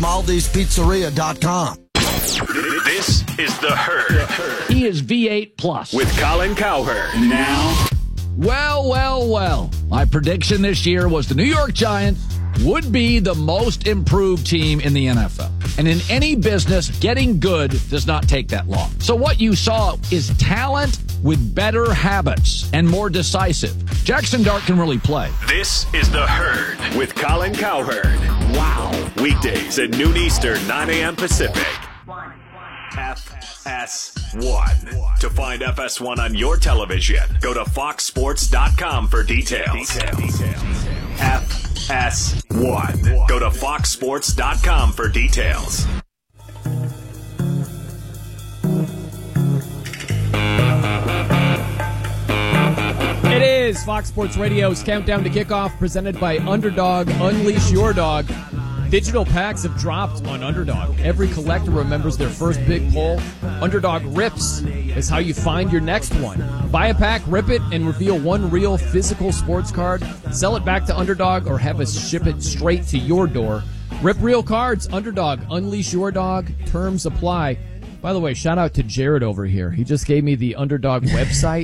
Maldi'sPizzeria.com. This is The Herd. He is V8 Plus. With Colin Cowherd. Now. Well. My prediction this year was the New York Giants would be the most improved team in the NFL. And in any business, getting good does not take that long. So what you saw is talent with better habits and more decisive. Jackson Dart can really play. This is The Herd with Colin Cowherd. Wow. Weekdays at noon Eastern, 9 a.m. Pacific. FS1. To find FS1 on your television, go to foxsports.com for details. FS1. Go to foxsports.com for details. It is Fox Sports Radio's Countdown to Kickoff, presented by Underdog. Unleash your dog. Digital packs have dropped on Underdog. Every collector remembers their first big pull. Underdog Rips is how you find your next one. Buy a pack, rip it, and reveal one real physical sports card. Sell it back to Underdog or have us ship it straight to your door. Rip real cards. Underdog. Unleash your dog. Terms apply. By the way, shout out to Jared over here. He just gave me the Underdog website.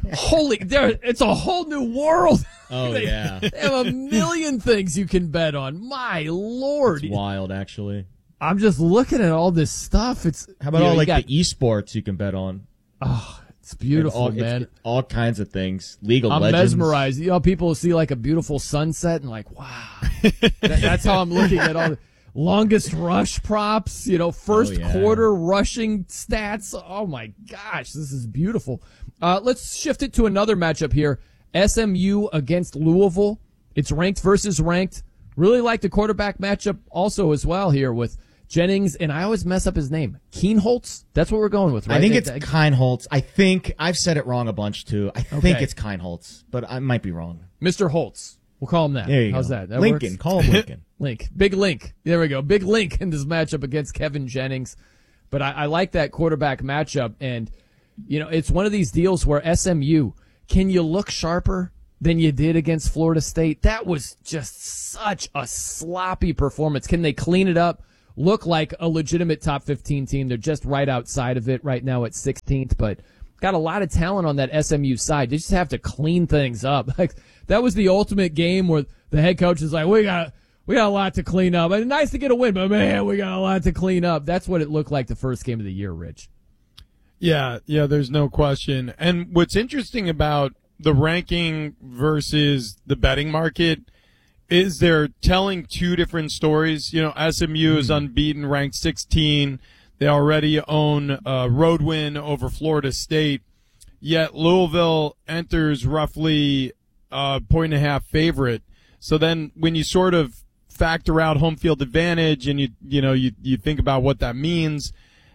It's a whole new world. Oh, yeah. They have a million things you can bet on. My Lord. It's wild, actually. I'm just looking at all this stuff. How about the esports you can bet on? Oh, it's beautiful, man. All kinds of things. League of I'm Legends. mesmerized. You know, people see like a beautiful sunset and like, wow. That's how I'm looking at all the longest rush props, first quarter rushing stats. Oh, my gosh, this is beautiful. Let's shift it to another matchup here. SMU against Louisville. It's ranked versus ranked. Really like the quarterback matchup also as well here with Jennings, and I always mess up his name. Kienholz? That's what we're going with, right? I think it's Kienholz. I think I've said it wrong a bunch, too. I think it's Kienholz, but I might be wrong. Mr. Holtz. We'll call him that. There you How's go. that? That Lincoln. works? Call him Lincoln. Link. Big Link. There we go. Big Link in this matchup against Kevin Jennings. But I like that quarterback matchup, and, it's one of these deals where SMU, can you look sharper than you did against Florida State? That was just such a sloppy performance. Can they clean it up, look like a legitimate top 15 team? They're just right outside of it right now at 16th, but got a lot of talent on that SMU side. They just have to clean things up. Like, that was the ultimate game where the head coach is like, we got a lot to clean up. It's nice to get a win, but man, we got a lot to clean up. That's what it looked like the first game of the year, Rich. Yeah, there's no question. And what's interesting about the ranking versus the betting market is they're telling two different stories. SMU is unbeaten, ranked 16. They already own a road win over Florida State. Yet Louisville enters roughly a 1.5 favorite. So then when you sort of factor out home field advantage and you think about what that means,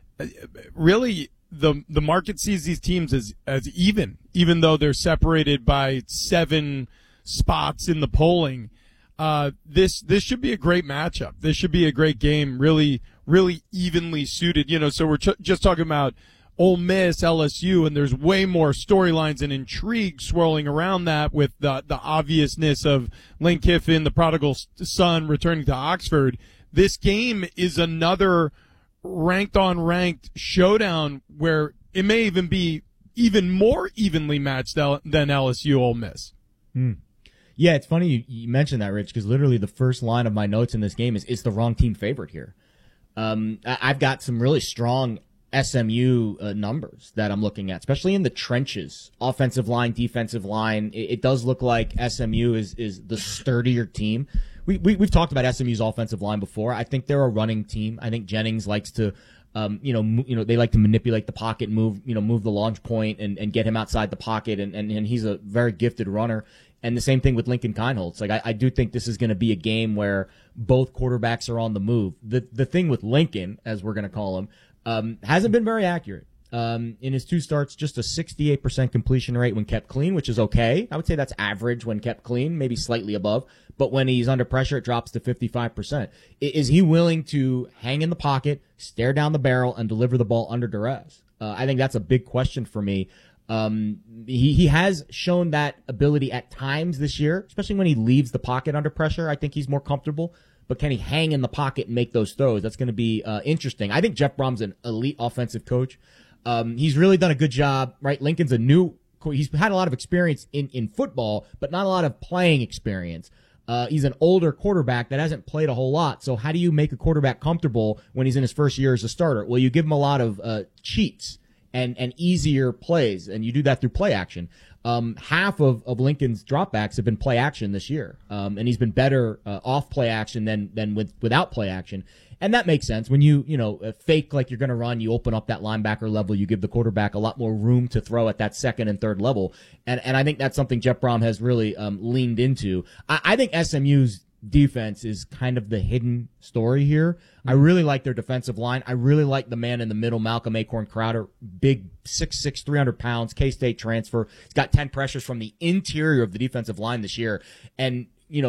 really the market sees these teams as even though they're separated by 7 spots in the polling. This should be a great matchup. This should be a great game, really, really evenly suited. So we're just talking about Ole Miss, LSU, and there's way more storylines and intrigue swirling around that with the obviousness of Lane Kiffin, the prodigal son, returning to Oxford. This game is another ranked on ranked showdown where it may even be even more evenly matched than LSU Ole Miss. Yeah, it's funny you mentioned that, Rich, because literally the first line of my notes in this game is it's the wrong team favorite here. I've got some really strong SMU numbers that I'm looking at, especially in the trenches, offensive line, defensive line. It does look like SMU is the sturdier team. We've talked about SMU's offensive line before. I think they're a running team. I think Jennings likes to, they like to manipulate the pocket, move the launch point and get him outside the pocket. And he's a very gifted runner. And the same thing with Lincoln Kienholz. Like, I do think this is going to be a game where both quarterbacks are on the move. The thing with Lincoln, as we're going to call him, hasn't been very accurate. In his 2 starts, just a 68% completion rate when kept clean, which is okay. I would say that's average when kept clean, maybe slightly above. But when he's under pressure, it drops to 55%. Is he willing to hang in the pocket, stare down the barrel, and deliver the ball under duress? I think that's a big question for me. He has shown that ability at times this year, especially when he leaves the pocket under pressure. I think he's more comfortable. but can he hang in the pocket and make those throws? That's going to be interesting. I think Jeff Brom's an elite offensive coach. He's really done a good job, right? Lincoln's he's had a lot of experience in football, but not a lot of playing experience. He's an older quarterback that hasn't played a whole lot. So how do you make a quarterback comfortable when he's in his first year as a starter? Well, you give him a lot of cheats and easier plays, and you do that through play action. Half of Lincoln's dropbacks have been play action this year, and he's been better off play action than without play action. And that makes sense. When you fake like you're going to run, you open up that linebacker level. You give the quarterback a lot more room to throw at that second and third level. And I think that's something Jeff Brom has really leaned into. I think SMU's defense is kind of the hidden story here. I really like their defensive line. I really like the man in the middle, Malcolm Acorn Crowder, big 6'6", 300 pounds, K-State transfer. He's got 10 pressures from the interior of the defensive line this year. And,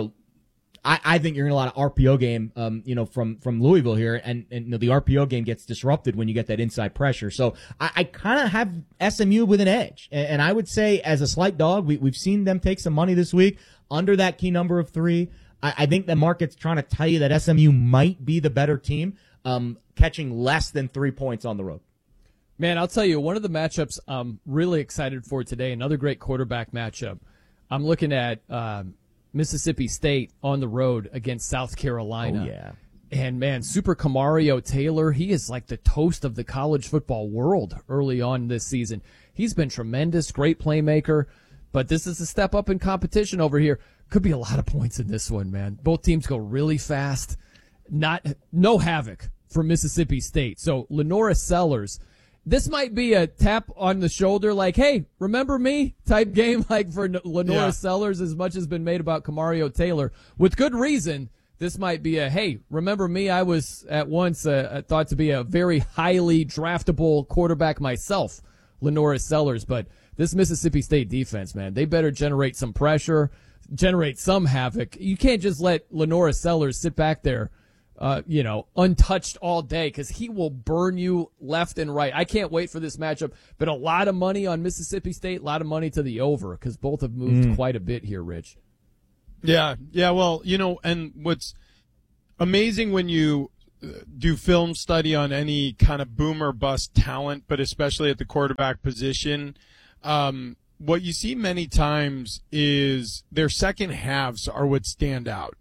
I think you're in a lot of RPO game, from Louisville here, and the RPO game gets disrupted when you get that inside pressure. So I kind of have SMU with an edge, and I would say as a slight dog, we've seen them take some money this week under that key number of 3. I think the market's trying to tell you that SMU might be the better team, catching less than 3 points on the road. Man, I'll tell you, one of the matchups I'm really excited for today, another great quarterback matchup. I'm looking at Mississippi State on the road against South Carolina. Oh, yeah. And, man, Super Camario Taylor, he is like the toast of the college football world early on this season. He's been tremendous, great playmaker, but this is a step up in competition over here. Could be a lot of points in this one, man. Both teams go really fast. No havoc for Mississippi State. So, Lenora Sellers, this might be a tap on the shoulder like, hey, remember me type game like for Lenora Sellers, as much has been made about Camario Taylor. With good reason, this might be a, hey, remember me? I was at once thought to be a very highly draftable quarterback myself, Lenora Sellers. But this Mississippi State defense, man, they better generate some pressure, generate some havoc. You can't just let Lenora Sellers sit back there untouched all day, because he will burn you left and right. I can't wait for this matchup, but a lot of money on Mississippi State, a lot of money to the over, because both have moved quite a bit here, Rich. Yeah. Well, and what's amazing when you do film study on any kind of boom or bust talent, but especially at the quarterback position, what you see many times is their second halves are what stand out.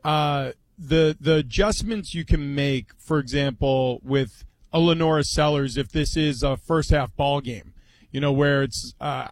The adjustments you can make, for example, with a Lenora Sellers, if this is a first half ball game, where it's,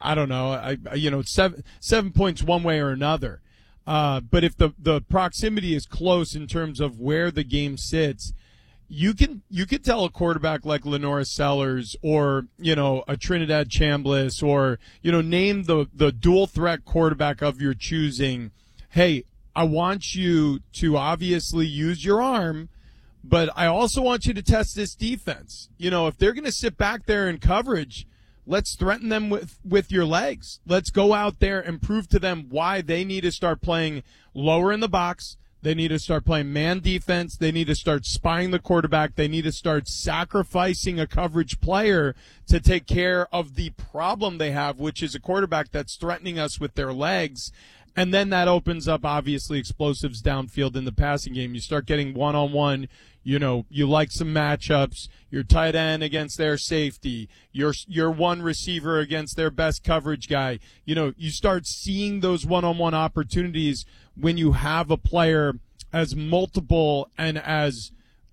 it's 7 points one way or another. But if the proximity is close in terms of where the game sits, you could tell a quarterback like Lenora Sellers or, a Trinidad Chambliss or, name the dual threat quarterback of your choosing. Hey, I want you to obviously use your arm, but I also want you to test this defense. If they're going to sit back there in coverage, let's threaten them with your legs. Let's go out there and prove to them why they need to start playing lower in the box. They need to start playing man defense. They need to start spying the quarterback. They need to start sacrificing a coverage player to take care of the problem they have, which is a quarterback that's threatening us with their legs. And then that opens up, obviously, explosives downfield in the passing game. You start getting one-on-one. You like some matchups. Your tight end against their safety. Your one receiver against their best coverage guy. You start seeing those one-on-one opportunities when you have a player as multiple and as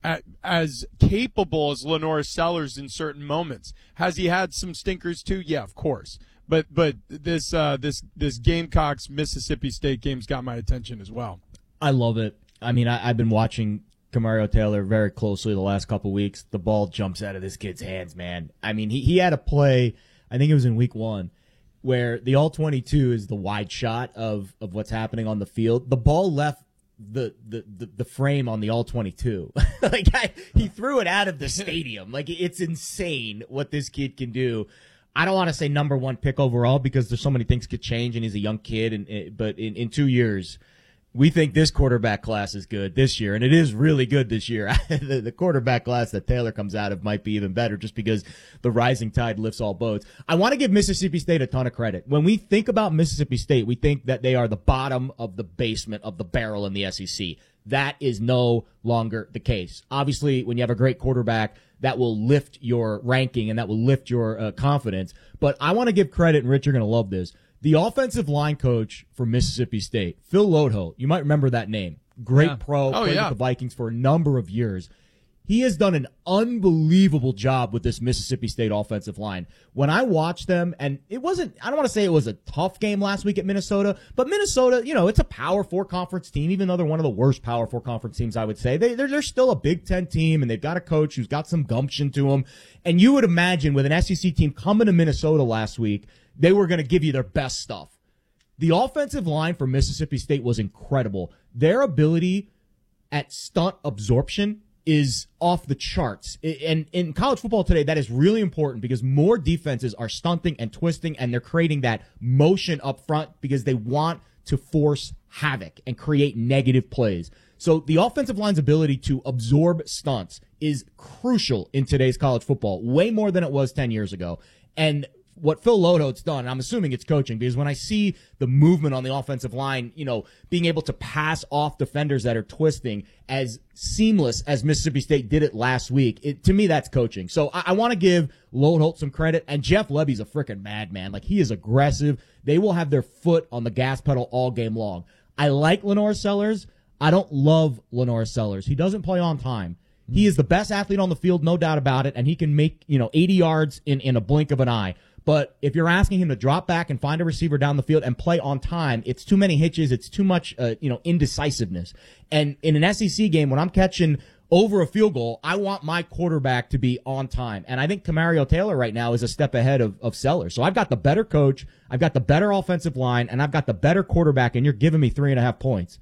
capable as Lenora Sellers in certain moments. Has he had some stinkers too? Yeah, of course. But this Gamecocks Mississippi State game's got my attention as well. I love it. I mean, I've been watching Camario Taylor very closely the last couple weeks. The ball jumps out of this kid's hands, man. I mean, he had a play, I think it was in week 1, where the all-22 is the wide shot of what's happening on the field. The ball left the frame on the all-22. He threw it out of the stadium. It's insane what this kid can do. I don't want to say number 1 pick overall, because there's so many things could change and he's a young kid. But in 2 years, we think this quarterback class is good this year, and it is really good this year. The quarterback class that Taylor comes out of might be even better, just because the rising tide lifts all boats. I want to give Mississippi State a ton of credit. When we think about Mississippi State, we think that they are the bottom of the basement of the barrel in the SEC. That is no longer the case. Obviously, when you have a great quarterback, that will lift your ranking and that will lift your confidence. But I want to give credit, and Rich, you're going to love this. The offensive line coach for Mississippi State, Phil Lodeholt, you might remember that name. Great pro, played with the Vikings for a number of years. He has done an unbelievable job with this Mississippi State offensive line. When I watched them, and I don't want to say it was a tough game last week at Minnesota, but Minnesota, it's a Power 4 conference team, even though they're one of the worst Power 4 conference teams, I would say. They're still a Big Ten team, and they've got a coach who's got some gumption to him. And you would imagine with an SEC team coming to Minnesota last week, they were going to give you their best stuff. The offensive line for Mississippi State was incredible. Their ability at stunt absorption is off the charts. And in college football today, that is really important because more defenses are stunting and twisting, and they're creating that motion up front because they want to force havoc and create negative plays. So the offensive line's ability to absorb stunts is crucial in today's college football, way more than it was 10 years ago. And what Phil Lodeholt's done, and I'm assuming it's coaching, because when I see the movement on the offensive line, being able to pass off defenders that are twisting as seamless as Mississippi State did it last week, to me, that's coaching. So I want to give Lodeholt some credit, and Jeff Lebby's a freaking madman. Like, he is aggressive. They will have their foot on the gas pedal all game long. I like Lenore Sellers. I don't love Lenore Sellers. He doesn't play on time. He is the best athlete on the field, no doubt about it, and he can make, 80 yards in a blink of an eye. But if you're asking him to drop back and find a receiver down the field and play on time, it's too many hitches. It's too much, indecisiveness. And in an SEC game, when I'm catching over a field goal, I want my quarterback to be on time. And I think Camario Taylor right now is a step ahead of Sellers. So I've got the better coach, I've got the better offensive line, and I've got the better quarterback, and you're giving me 3.5 points.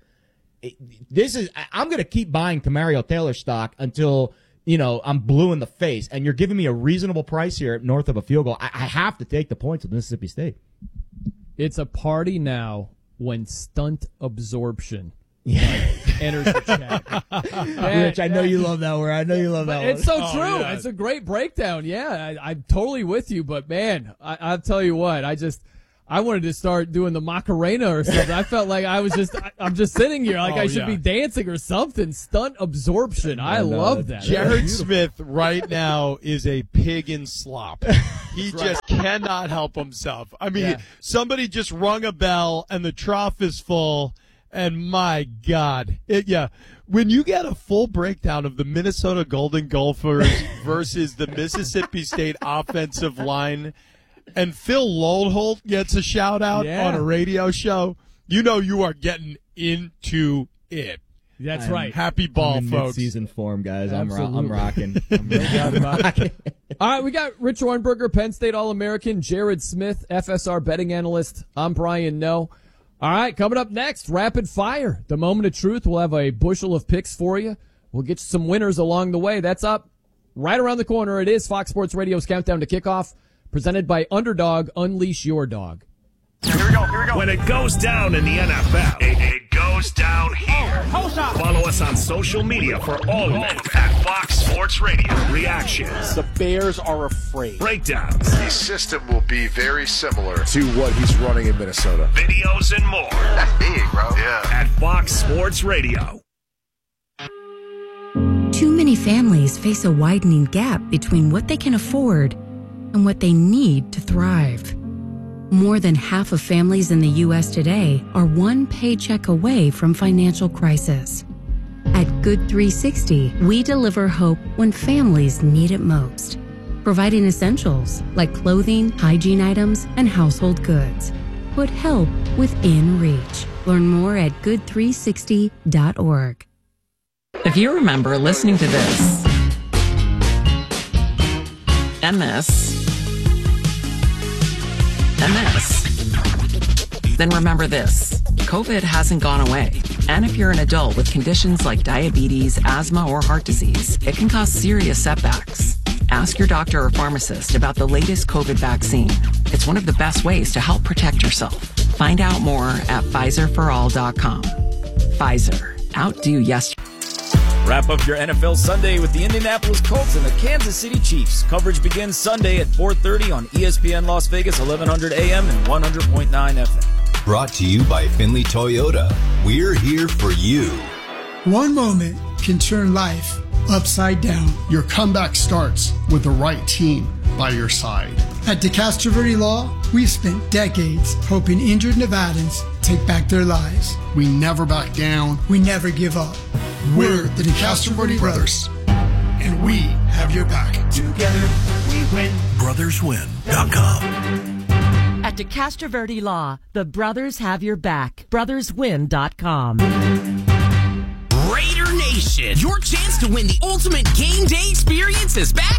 I'm going to keep buying Camario Taylor stock until I'm blue in the face, and you're giving me a reasonable price here north of a field goal. I have to take the points with Mississippi State. It's a party now when stunt absorption enters the chat. Rich, I know you love that word. I know you love that word. It's so true. Yeah. It's a great breakdown. Yeah, I'm totally with you. But, man, I'll tell you what, I wanted to start doing the Macarena or something. I felt like I'm just sitting here like I should be dancing or something. Stunt absorption. I love that. Jared Smith right now is a pig in slop. He just cannot help himself. I mean, somebody just rung a bell and the trough is full. And my God, when you get a full breakdown of the Minnesota Golden Gophers versus the Mississippi State offensive line, and Phil Lodeholt gets a shout-out on a radio show, you are getting into it. That's right. Happy ball, I'm in folks. Mid-season form, guys. I'm rocking. All right, we got Rich Ohrnberger, Penn State All-American, Jared Smith, FSR betting analyst. I'm Brian Noe. All right, coming up next, Rapid Fire. The moment of truth. We'll have a bushel of picks for you. We'll get you some winners along the way. That's up right around the corner. It is Fox Sports Radio's Countdown to Kickoff. Presented by Underdog, unleash your dog. Here we go. When it goes down in the NFL, it goes down here. Follow us on social media for all of it at Fox Sports Radio. Reactions. The Bears are afraid. Breakdowns. The system will be very similar to what he's running in Minnesota. Videos and more. That's big, bro. Yeah. At Fox Sports Radio. Too many families face a widening gap between what they can afford and what they need to thrive. More than half of families in the U.S. today are one paycheck away from financial crisis. At Good 360, we deliver hope when families need it most, providing essentials like clothing, hygiene items, and household goods. Put help within reach. Learn more at good360.org. If you remember listening to this, and this, then remember this. COVID hasn't gone away. And if you're an adult with conditions like diabetes, asthma, or heart disease, it can cause serious setbacks. Ask your doctor or pharmacist about the latest COVID vaccine. It's one of the best ways to help protect yourself. Find out more at PfizerForAll.com. Pfizer. Outdo yesterday. Wrap up your NFL Sunday with the Indianapolis Colts and the Kansas City Chiefs. Coverage begins Sunday at 4:30 on ESPN Las Vegas, 1100 AM and 100.9 FM. Brought to you by Finley Toyota. We're here for you. One moment can turn life upside down. Your comeback starts with the right team by your side. At DeCastro Verde Law, we've spent decades helping injured Nevadans take back their lives. We never back down. We never give up. We're the DeCastro Verde Brothers, and we have your back. Together we win. BrothersWin.com. At DeCastro Verde Law, the brothers have your back. BrothersWin.com. Raider Nation, your chance to win the ultimate game day experience is back